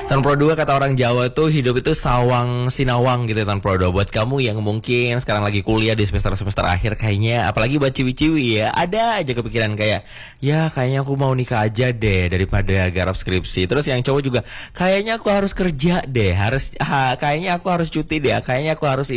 Tan Pro 2 kata orang Jawa tuh hidup itu sawang sinawang gitu Tan Pro 2. Buat kamu yang mungkin sekarang lagi kuliah di semester-semester akhir kayaknya, apalagi buat ciwi-ciwi ya, ada aja kepikiran kayak, ya kayaknya aku mau nikah aja deh daripada garap skripsi. Terus yang cowok juga, kayaknya aku harus kerja deh, kayaknya aku harus cuti deh, kayaknya aku harus